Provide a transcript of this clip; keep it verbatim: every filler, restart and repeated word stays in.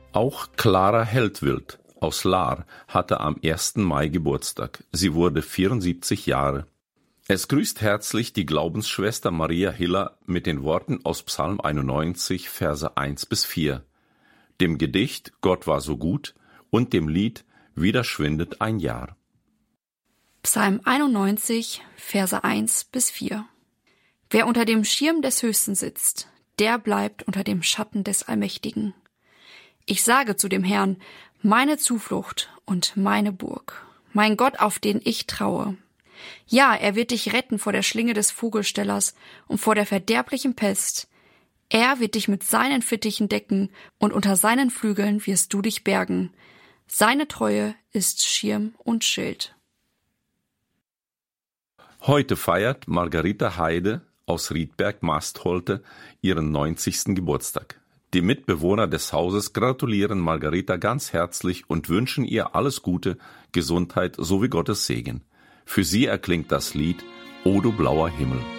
Auch Clara Heldwild aus Lahr hatte am ersten Mai Geburtstag. Sie wurde vierundsiebzig Jahre. Es grüßt herzlich die Glaubensschwester Maria Hiller mit den Worten aus Psalm einundneunzig, Verse eins bis vier, dem Gedicht Gott war so gut und dem Lied Wieder schwindet ein Jahr. Psalm einundneunzig, Verse eins bis vier. Wer unter dem Schirm des Höchsten sitzt, der bleibt unter dem Schatten des Allmächtigen. Ich sage zu dem Herrn, meine Zuflucht und meine Burg, mein Gott, auf den ich traue. Ja, er wird dich retten vor der Schlinge des Vogelstellers und vor der verderblichen Pest. Er wird dich mit seinen Fittichen decken und unter seinen Flügeln wirst du dich bergen. Seine Treue ist Schirm und Schild. Heute feiert Margarita Heide aus Riedberg-Mastholte ihren neunzigsten Geburtstag. Die Mitbewohner des Hauses gratulieren Margarita ganz herzlich und wünschen ihr alles Gute, Gesundheit sowie Gottes Segen. Für sie erklingt das Lied O du blauer Himmel.